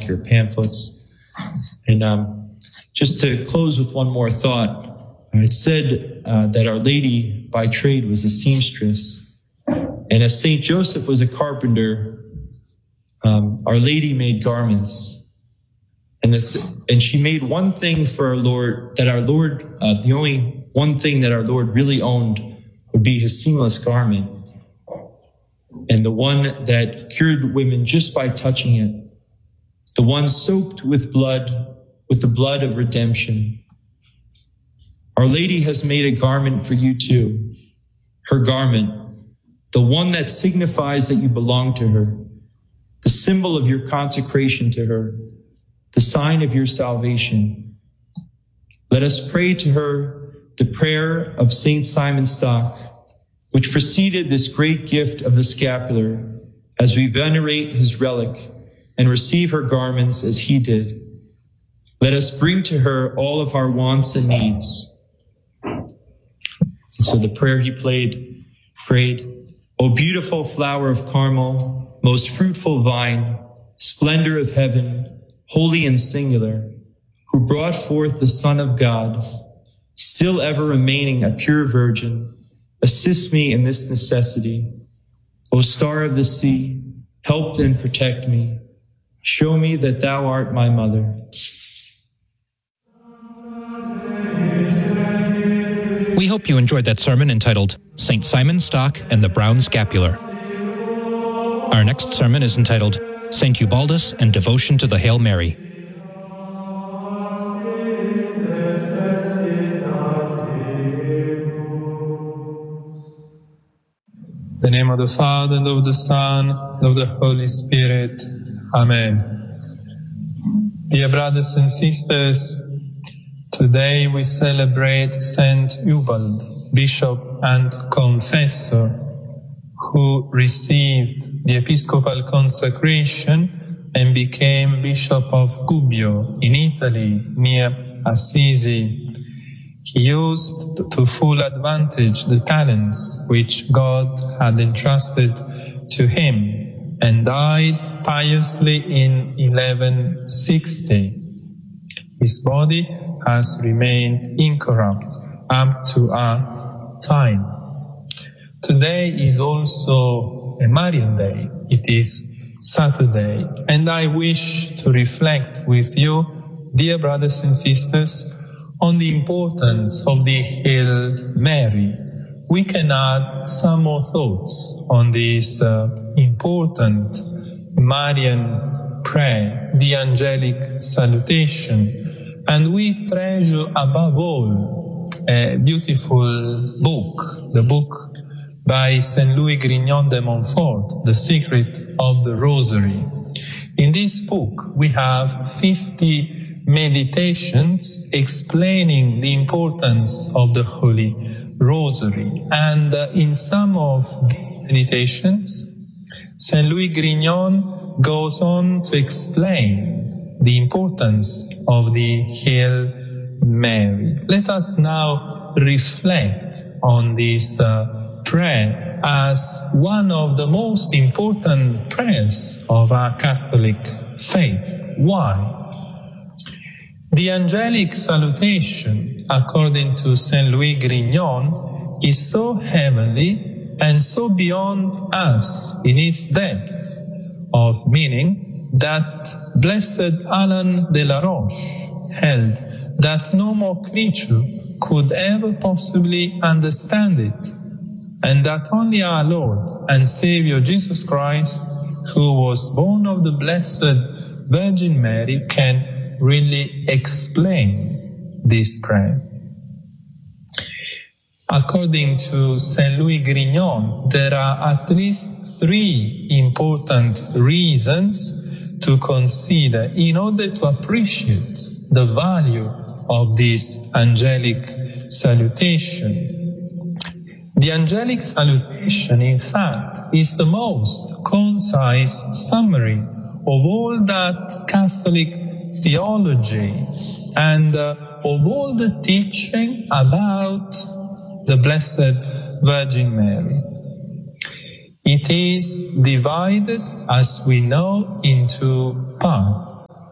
like your pamphlets. And just to close with one more thought, it said that Our Lady by trade was a seamstress. And as St. Joseph was a carpenter, Our Lady made garments. And she made one thing for our Lord, the only one thing that our Lord really owned would be his seamless garment. And the one that cured women just by touching it. The one soaked with blood, with the blood of redemption. Our Lady has made a garment for you too. Her garment, the one that signifies that you belong to her, the symbol of your consecration to her, the sign of your salvation. Let us pray to her the prayer of Saint Simon Stock, which preceded this great gift of the scapular, as we venerate his relic and receive her garments as he did. Let us bring to her all of our wants and needs. And so the prayer he prayed, O beautiful flower of Carmel, most fruitful vine, splendor of heaven, holy and singular, who brought forth the Son of God, still ever remaining a pure virgin, assist me in this necessity. O star of the sea, help and protect me. Show me that thou art my mother. We hope you enjoyed that sermon entitled St. Simon Stock and the Brown Scapular. Our next sermon is entitled St. Ubaldus and Devotion to the Hail Mary. In the name of the Father, and of the Son, and of the Holy Spirit. Amen. Dear brothers and sisters, today we celebrate Saint Ubald, Bishop and Confessor, who received the episcopal consecration and became Bishop of Gubbio in Italy, near Assisi. He used to full advantage the talents which God had entrusted to him and died piously in 1160. His body has remained incorrupt up to our time. Today is also a Marian Day. It is Saturday, and I wish to reflect with you, dear brothers and sisters, on the importance of the Hail Mary. We can add some more thoughts on this important Marian prayer, the angelic salutation, and we treasure above all a beautiful book, the book by Saint Louis Grignon de Montfort, The Secret of the Rosary. In this book, we have 50 meditations explaining the importance of the Holy Rosary. And in some of the meditations, Saint Louis Grignon goes on to explain the importance of the Hail Mary. Let us now reflect on this prayer as one of the most important prayers of our Catholic faith. Why? The angelic salutation, according to Saint Louis Grignon, is so heavenly and so beyond us in its depth of meaning that Blessed Alain de la Roche held that no more creature could ever possibly understand it, and that only our Lord and Savior Jesus Christ, who was born of the Blessed Virgin Mary, can really explain this prayer. According to Saint Louis Grignon, there are at least 3 important reasons to consider in order to appreciate the value of this angelic salutation. The angelic salutation, in fact, is the most concise summary of all that Catholic theology and of all the teaching about the Blessed Virgin Mary. It is divided, as we know, into parts.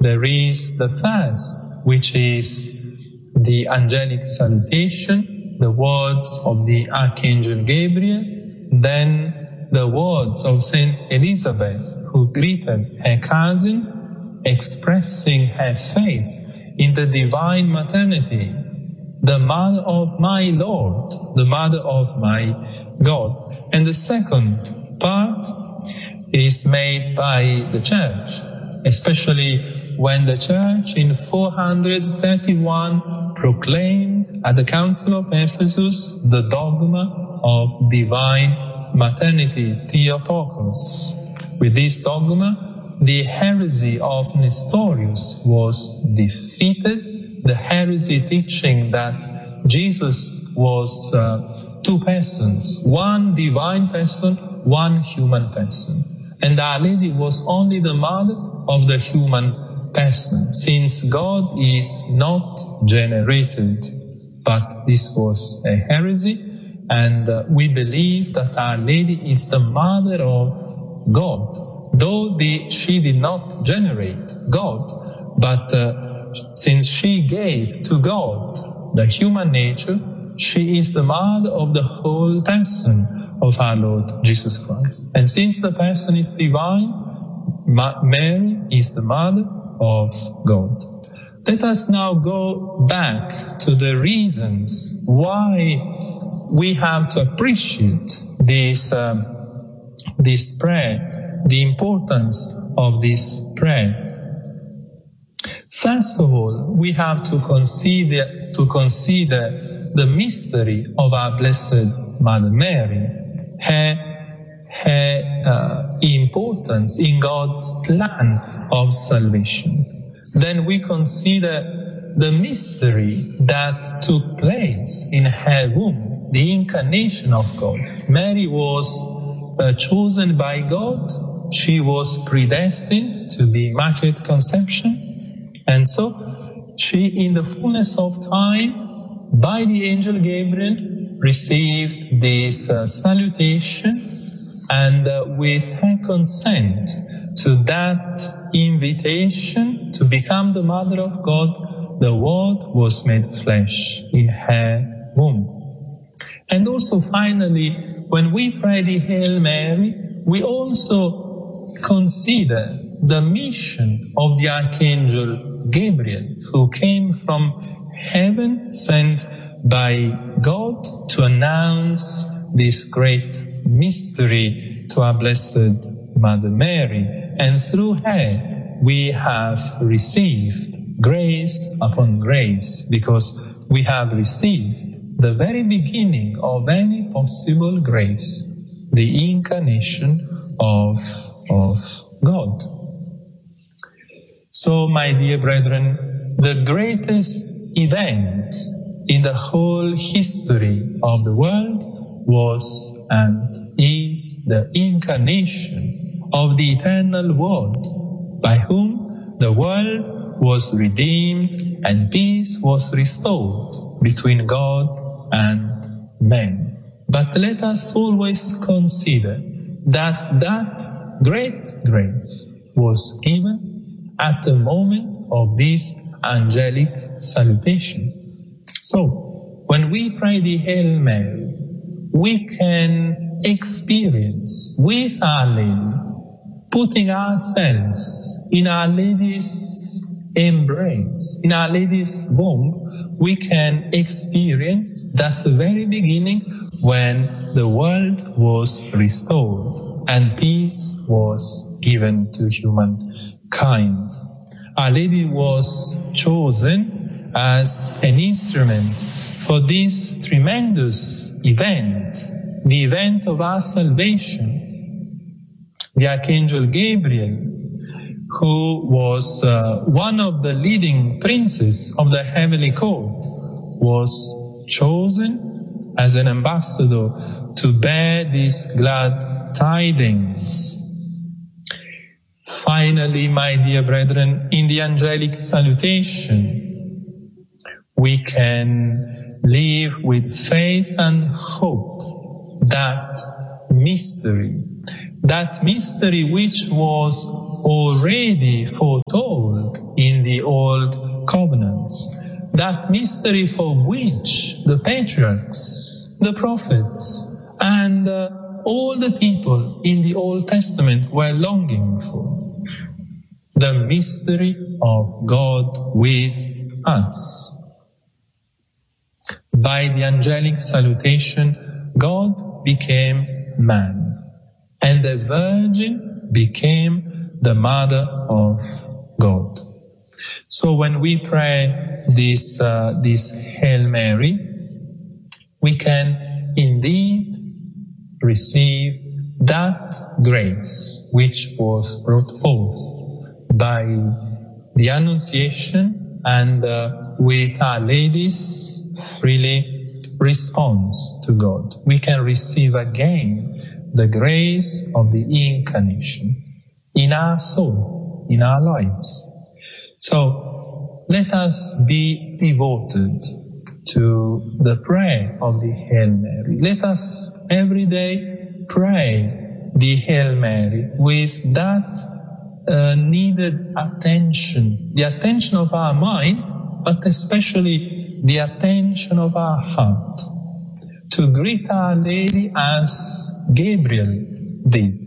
there is the first, which is the angelic salutation, the words of the Archangel Gabriel, then the words of Saint Elizabeth, who greeted her cousin, expressing her faith in the divine maternity, the mother of my Lord, the mother of my God. And the second part is made by the Church, especially when the Church in 431 proclaimed at the Council of Ephesus the dogma of divine maternity, Theotokos. With this dogma, the heresy of Nestorius was defeated, the heresy teaching that Jesus was two persons, one divine person, one human person. And Our Lady was only the mother of the human person, since God is not generated. But this was a heresy, and we believe that Our Lady is the mother of God, though she did not generate God, but since she gave to God the human nature, she is the mother of the whole person of our Lord Jesus Christ. And since the person is divine, Mary is the mother of God. Let us now go back to the reasons why we have to appreciate this prayer, the importance of this prayer. First of all, we have to consider the mystery of our Blessed Mother Mary, her importance in God's plan of salvation. Then we consider the mystery that took place in her womb, the incarnation of God. Mary was chosen by God. She was predestined to the Immaculate Conception. And so she, in the fullness of time, by the angel Gabriel, received this salutation, and with her consent to that invitation to become the Mother of God, the Word was made flesh in her womb. And also finally, when we pray the Hail Mary, we also consider the mission of the Archangel Gabriel, who came from heaven, sent by God to announce this great mystery to our Blessed Mother Mary. And through her, we have received grace upon grace, because we have received the very beginning of any possible grace, the incarnation of God. So, my dear brethren, the greatest event in the whole history of the world was and is the incarnation of the eternal Word, by whom the world was redeemed and peace was restored between God and men. But let us always consider that great grace was given at the moment of this angelic salutation. So, when we pray the Hail Mary, we can experience with Our Lady, putting ourselves in Our Lady's embrace, in Our Lady's womb, we can experience that very beginning when the world was restored and peace was given to humankind. Our Lady was chosen as an instrument for this tremendous event, the event of our salvation. The Archangel Gabriel, who was one of the leading princes of the heavenly court, was chosen as an ambassador to bear these glad tidings. Finally, my dear brethren, in the angelic salutation, we can live with faith and hope that mystery which was already foretold in the old covenants. That mystery for which the patriarchs, the prophets, and all the people in the Old Testament were longing for. The mystery of God with us. By the angelic salutation, God became man, and the Virgin became the Mother of God. So when we pray this Hail Mary, we can indeed receive that grace which was brought forth by the Annunciation, and with Our Lady's freely response to God. We can receive again the grace of the Incarnation in our soul, in our lives. So let us be devoted to the prayer of the Hail Mary. Let us every day pray the Hail Mary with that needed attention, the attention of our mind, but especially the attention of our heart, to greet Our Lady as Gabriel did,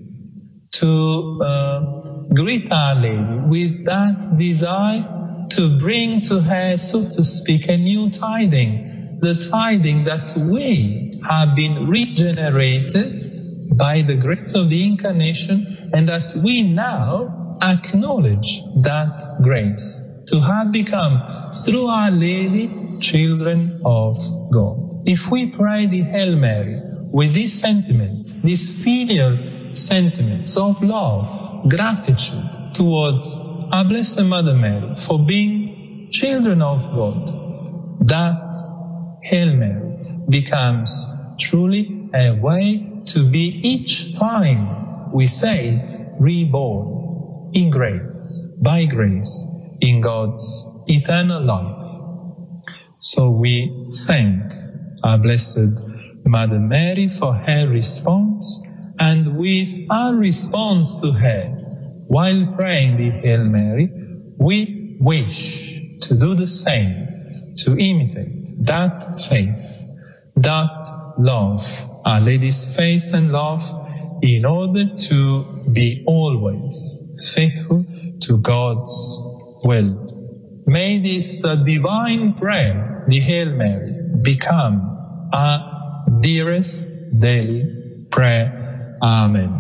to greet Our Lady with that desire to bring to her, so to speak, a new tiding, the tiding that we have been regenerated by the grace of the Incarnation, and that we now acknowledge that grace, to have become, through Our Lady, children of God. If we pray the Hail Mary with these sentiments, these filial sentiments of love, gratitude towards our Blessed Mother Mary for being children of God, that Hail Mary becomes truly a way to be each time we say it, reborn in grace, by grace, in God's eternal life. So we thank our Blessed Mother Mary for her response, and with our response to her, while praying the Hail Mary, we wish to do the same, to imitate that faith, that love, Our Lady's faith and love, in order to be always faithful to God's will. May this divine prayer, the Hail Mary, become our dearest daily prayer. Amen.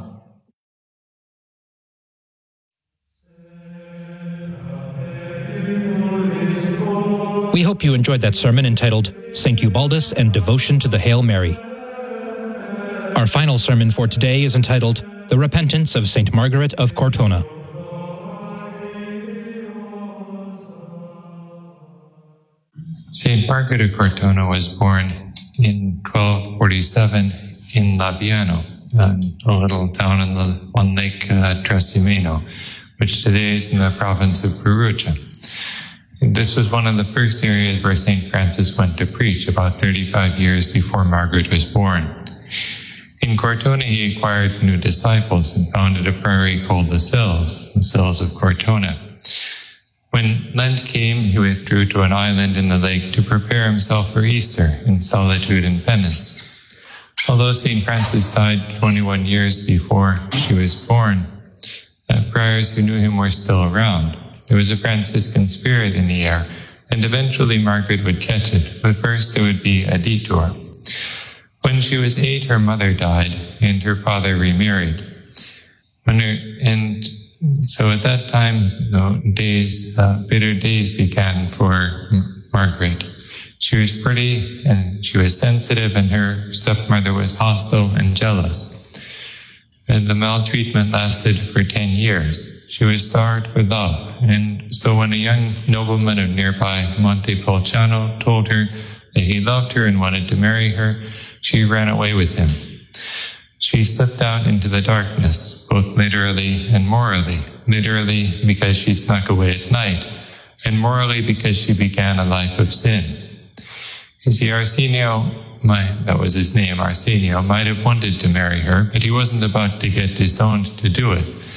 We hope you enjoyed that sermon entitled St. Ubaldus and Devotion to the Hail Mary. Our final sermon for today is entitled The Repentance of St. Margaret of Cortona. St. Margaret of Cortona was born in 1247 in Labiano, a little town on Lake Trasimeno, which today is in the province of Perugia. This was one of the first areas where St. Francis went to preach about 35 years before Margaret was born. In Cortona, he acquired new disciples and founded a priory called the Cells of Cortona. When Lent came, he withdrew to an island in the lake to prepare himself for Easter in solitude and penance. Although St. Francis died 21 years before she was born, friars who knew him were still around. There was a Franciscan spirit in the air, and eventually Margaret would catch it, but first there would be a detour. When she was 8, her mother died, and her father remarried. So at that time, bitter days began for Margaret. She was pretty, and she was sensitive, and her stepmother was hostile and jealous. And the maltreatment lasted for 10 years. She was starved for love, and so when a young nobleman of nearby Montepulciano told her that he loved her and wanted to marry her, she ran away with him. She slipped out into the darkness, both literally and morally. Literally because she snuck away at night, and morally because she began a life of sin. You see, Arsenio, that was his name, Arsenio, might have wanted to marry her, but he wasn't about to get disowned to do it.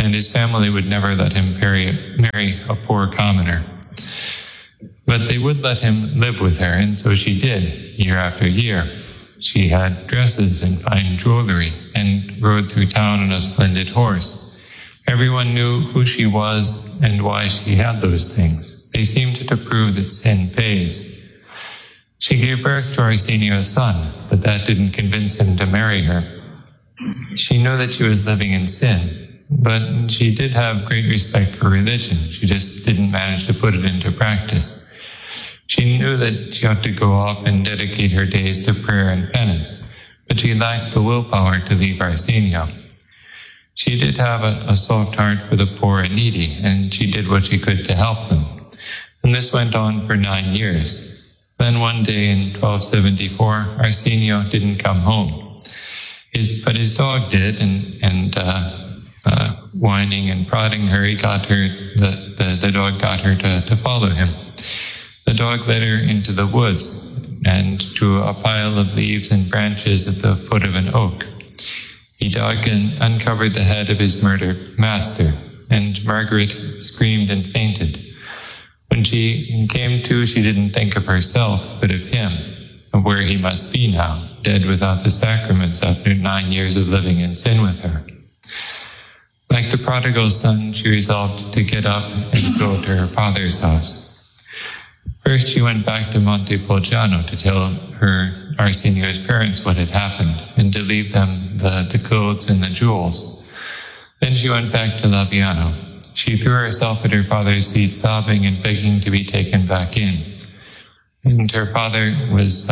and his family would never let him marry a poor commoner. But they would let him live with her, and so she did, year after year. She had dresses and fine jewelry, and rode through town on a splendid horse. Everyone knew who she was and why she had those things. They seemed to prove that sin pays. She gave birth to Arsenio a son, but that didn't convince him to marry her. She knew that she was living in sin, but she did have great respect for religion. She just didn't manage to put it into practice. She knew that she ought to go off and dedicate her days to prayer and penance, but she lacked the willpower to leave Arsenio. She did have a soft heart for the poor and needy, and she did what she could to help them. And this went on for 9 years. Then one day in 1274, Arsenio didn't come home. But his dog did, and whining and prodding her, the dog got her to follow him. The dog led her into the woods and to a pile of leaves and branches at the foot of an oak. He dug and uncovered the head of his murdered master, and Margaret screamed and fainted. When she came to, she didn't think of herself, but of him, of where he must be now, dead without the sacraments after 9 years of living in sin with her. Like the prodigal son, she resolved to get up and go to her father's house. First, she went back to Montepulciano to tell her Arsenio's parents what had happened and to leave them the clothes and the jewels. Then she went back to Labiano. She threw herself at her father's feet, sobbing and begging to be taken back in. And her father was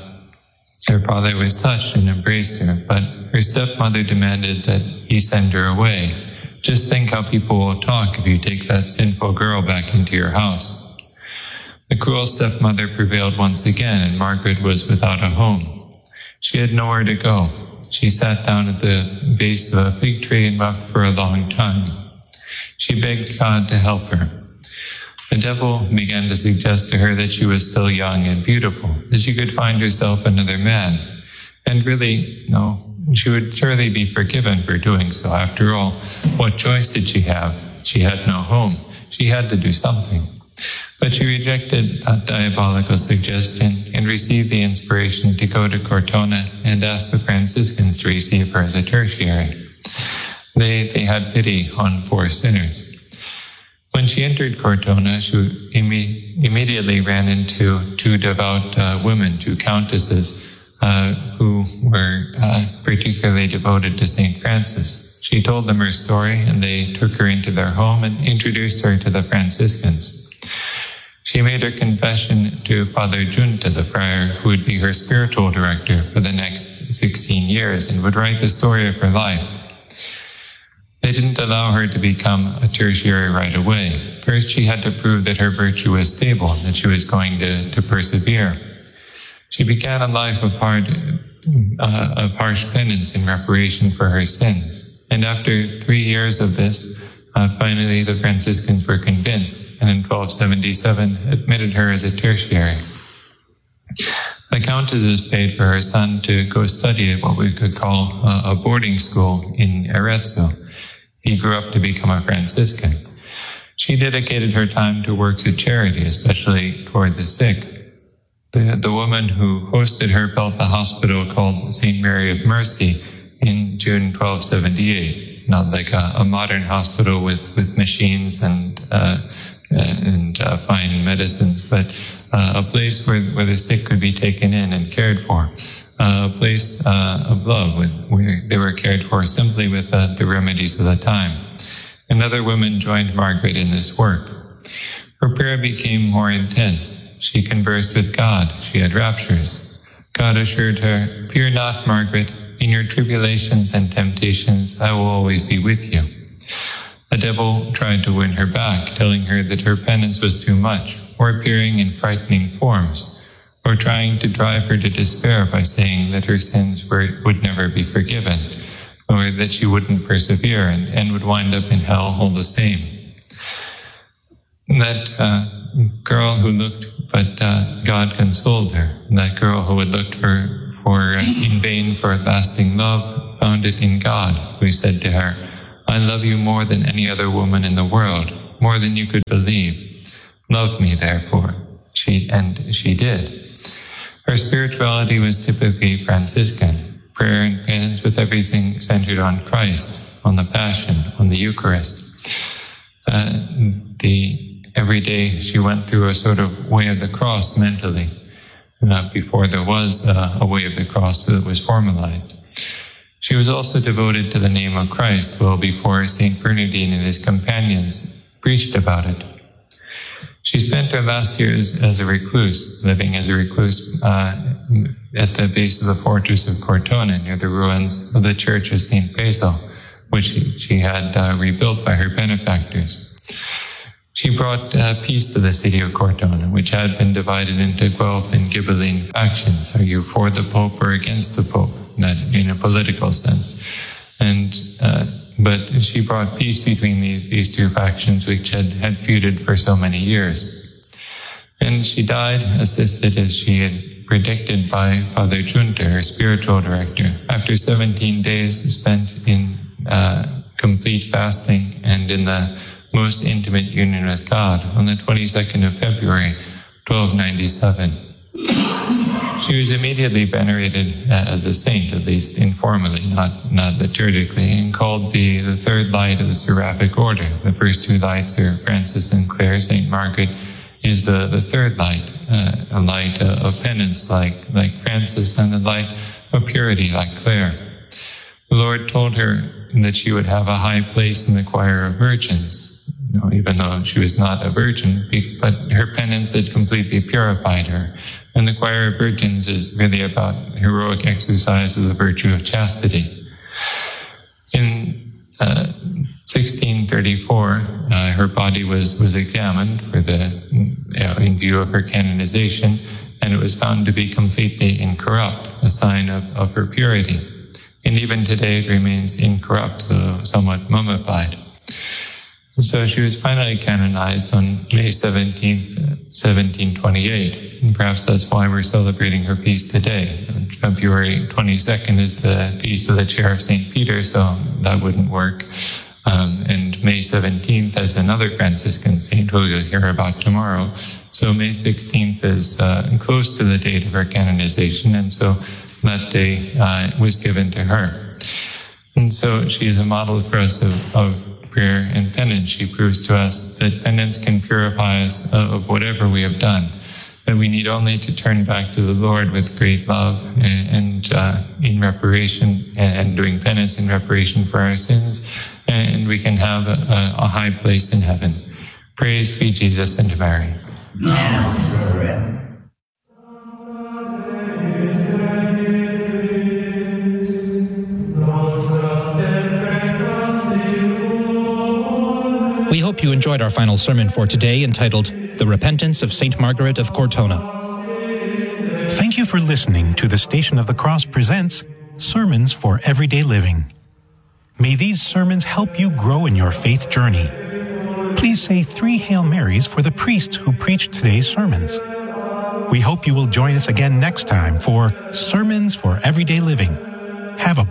touched and embraced her, but her stepmother demanded that he send her away. Just think how people will talk if you take that sinful girl back into your house. The cruel stepmother prevailed once again, and Margaret was without a home. She had nowhere to go. She sat down at the base of a fig tree and wept for a long time. She begged God to help her. The devil began to suggest to her that she was still young and beautiful, that she could find herself another man. And really, no, she would surely be forgiven for doing so. After all, what choice did she have? She had no home. She had to do something. But she rejected that diabolical suggestion and received the inspiration to go to Cortona and ask the Franciscans to receive her as a tertiary. They had pity on poor sinners. When she entered Cortona, she immediately ran into 2 devout women, 2 countesses, who were particularly devoted to St. Francis. She told them her story, and they took her into their home and introduced her to the Franciscans. She made her confession to Father Junta, the friar who would be her spiritual director for the next 16 years and would write the story of her life. They didn't allow her to become a tertiary right away. First, she had to prove that her virtue was stable, that she was going to persevere. She began a life of harsh penance in reparation for her sins. And after 3 years of this, finally the Franciscans were convinced, and in 1277 admitted her as a tertiary. The countesses paid for her son to go study at what we could call a boarding school in Arezzo. He grew up to become a Franciscan. She dedicated her time to works of charity, especially toward the sick. The woman who hosted her built a hospital called St. Mary of Mercy in June 1278. Not like a modern hospital with machines and fine medicines, but a place where the sick could be taken in and cared for. A place of love where they were cared for simply with the remedies of the time. And other women joined Margaret in this work. Her prayer became more intense. She conversed with God. She had raptures. God assured her, "Fear not, Margaret. In your tribulations and temptations, I will always be with you." The devil tried to win her back, telling her that her penance was too much, or appearing in frightening forms, or trying to drive her to despair by saying that her sins would never be forgiven, or that she wouldn't persevere and would wind up in hell all the same. That girl who looked, but God consoled her. That girl who had looked in vain for lasting love found it in God, who said to her, I love you more than any other woman in the world, more than you could believe. Love me, therefore. She did. Her spirituality was typically Franciscan, prayer and penance with everything centered on Christ, on the Passion, on the Eucharist. Every day she went through a sort of way of the cross mentally. Before there was a way of the cross that was formalized. She was also devoted to the name of Christ well before St. Bernardine and his companions preached about it. She spent her last years as a recluse, living as a recluse at the base of the fortress of Cortona near the ruins of the church of St. Basil, which she had rebuilt by her benefactors. She brought peace to the city of Cortona, which had been divided into Guelph and Ghibelline factions. Are you for the Pope or against the Pope? That in a political sense. But she brought peace between these two factions, which had feuded for so many years. And she died, assisted as she had predicted by Father Junta, her spiritual director, after 17 days spent in complete fasting and in the most intimate union with God on the 22nd of February, 1297. She was immediately venerated as a saint, at least informally, not liturgically, and called the third light of the Seraphic Order. The first two lights are Francis and Clare. St. Margaret is the third light, a light of penance like Francis, and a light of purity like Clare. The Lord told her that she would have a high place in the choir of virgins, even though she was not a virgin, but her penance had completely purified her. And the choir of virgins is really about heroic exercise of the virtue of chastity. In 1634, her body was examined in view of her canonization, and it was found to be completely incorrupt, a sign of her purity. And even today it remains incorrupt, though somewhat mummified. So she was finally canonized on May 17th, 1728. And perhaps that's why we're celebrating her feast today. And February 22nd is the feast of the Chair of St. Peter, so that wouldn't work. And May 17th is another Franciscan saint who you'll hear about tomorrow. So May 16th is close to the date of her canonization, and so that day was given to her. And so she is a model for us of prayer and penance. She proves to us that penance can purify us of whatever we have done, that we need only to turn back to the Lord with great love and in reparation, and doing penance in reparation for our sins, and we can have a high place in heaven. Praise be Jesus and Mary. We hope you enjoyed our final sermon for today, entitled The Repentance of St. Margaret of Cortona. Thank you for listening to the Station of the Cross presents Sermons for Everyday Living. May these sermons help you grow in your faith journey. Please say 3 Hail Marys for the priest who preached today's sermons. We hope you will join us again next time for Sermons for Everyday Living. Have a